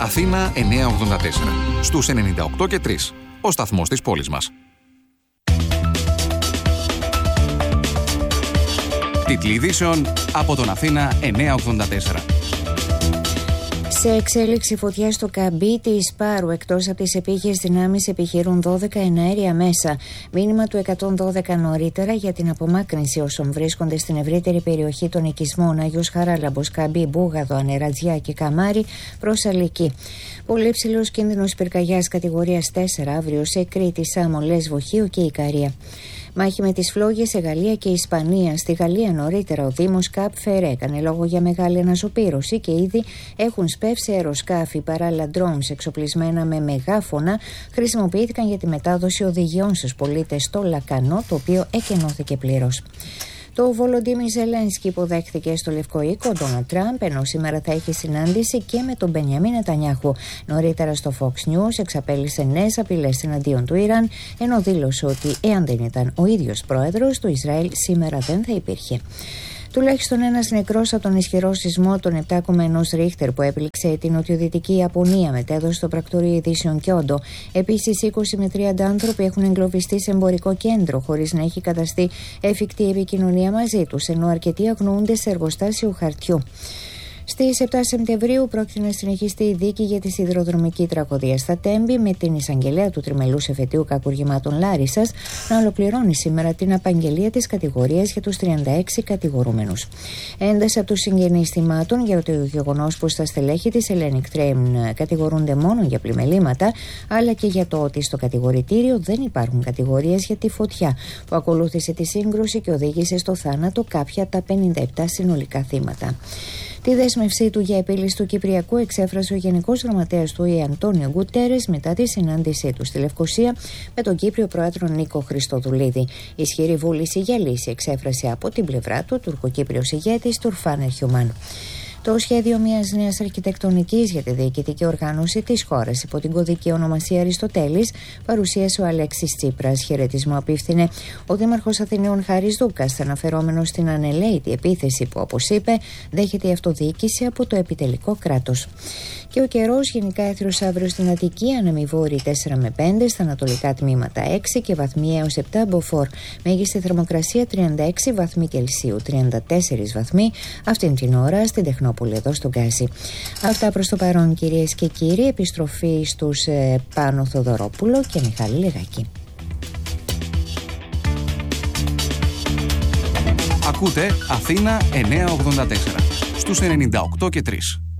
Αθήνα 984. Στους 98 και 3. Ο σταθμός της πόλης μας. Τίτλοι ειδήσεων από τον Αθήνα 984. Σε εξέλιξη φωτιά στο καμπί της Πάρου, εκτός από τις επίγειες δυνάμεις επιχειρούν 12 εναέρια μέσα. Μήνυμα του 112 νωρίτερα για την απομάκρυνση όσων βρίσκονται στην ευρύτερη περιοχή των οικισμών Αγίος Χαράλαμπος, Καμπί, Μπούγαδο, Ανερατζιά και Καμάρι προς Αλική. Πολύ ψηλός κίνδυνος πυρκαγιάς κατηγορίας 4 αύριο σε Κρήτη, Σάμο, Λέσβο, Χίο και Ικαρία. Μάχη με τις φλόγες σε Γαλλία και Ισπανία. Στη Γαλλία νωρίτερα ο Δήμος Καπ Φερέ έκανε λόγο για μεγάλη αναζωπήρωση και ήδη έχουν σπεύσει αεροσκάφη. Παράλληλα, drones εξοπλισμένα με μεγάφωνα χρησιμοποιήθηκαν για τη μετάδοση οδηγιών στους πολίτες στο Λακανό, το οποίο εκενώθηκε πλήρως. Το Βολοντίμιρ Ζελένσκι υποδέχθηκε στο Λευκό Οίκο ο Ντόναλντ Τραμπ, ενώ σήμερα θα έχει συνάντηση και με τον Μπενιαμίν Νετανιάχου. Νωρίτερα στο Fox News εξαπέλυσε νέες απειλές εναντίον του Ιράν, ενώ δήλωσε ότι εάν δεν ήταν ο ίδιος πρόεδρος, το Ισραήλ σήμερα δεν θα υπήρχε. Τουλάχιστον ένας νεκρός από τον ισχυρό σεισμό των 7,1 Ρίχτερ που έπληξε την νοτιοδυτική Ιαπωνία, μετέδωσε το πρακτορείο ειδήσεων Κιόντο. Επίσης, 20 με 30 άνθρωποι έχουν εγκλωβιστεί σε εμπορικό κέντρο, χωρίς να έχει καταστεί εφικτή επικοινωνία μαζί τους, ενώ αρκετοί αγνοούνται σε εργοστάσιο χαρτιού. Στις 7 Σεπτεμβρίου πρόκειται να συνεχιστεί η δίκη για τη σιδηροδρομική τραγωδία στα Τέμπη, με την εισαγγελέα του τριμελούς εφετείου κακουργημάτων Λάρισσας να ολοκληρώνει σήμερα την απαγγελία της κατηγορίας για τους 36 κατηγορούμενους. Ένταση από τους συγγενείς θυμάτων για το γεγονός πως τα στελέχη της Hellenic Train κατηγορούνται μόνο για πλημελήματα, αλλά και για το ότι στο κατηγορητήριο δεν υπάρχουν κατηγορίες για τη φωτιά που ακολούθησε τη σύγκρουση και οδήγησε στο θάνατο κάποια από τα 57 συνολικά θύματα. Τη δέσμευσή του για επίλυση του Κυπριακού εξέφρασε ο Γενικός Γραμματέας του ΟΗΕ Αντώνιο Γκουτέρες μετά τη συνάντησή του στη Λευκοσία με τον Κύπριο Πρόεδρο Νίκο Χριστοδουλίδη. Ισχυρή βούληση για λύση εξέφρασε από την πλευρά του τουρκοκύπριος ηγέτης Τουρφάν Ερχιουμάν. Το σχέδιο μιας νέας αρχιτεκτονικής για τη διοικητική οργάνωση της χώρας υπό την κωδική ονομασία Αριστοτέλης παρουσίασε ο Αλέξης Τσίπρας. Χαιρετισμό απίφθινε ο Δήμαρχος Αθηναίων Χάρης Δούκας, αναφερόμενος στην ανελαίητη επίθεση που, όπως είπε, δέχεται η αυτοδιοίκηση από το επιτελικό κράτος. Και ο καιρός γενικά έθριος αύριο στην Αττική, ανεμιβόρει 4 με 5, στα ανατολικά τμήματα 6 και βαθμοί έως 7 μποφόρ. Μέγιστη θερμοκρασία 36 βαθμοί Κελσίου, 34 βαθμοί αυτήν την ώρα στην Τεχνόπολη εδώ στον Γκάζι. Αυτά προς το παρόν, κυρίες και κύριοι. Επιστροφή στους Πάνο Θοδωρόπουλο και Μιχάλη Λεγάκη. Ακούτε Αθήνα 984 στους 98 και 3.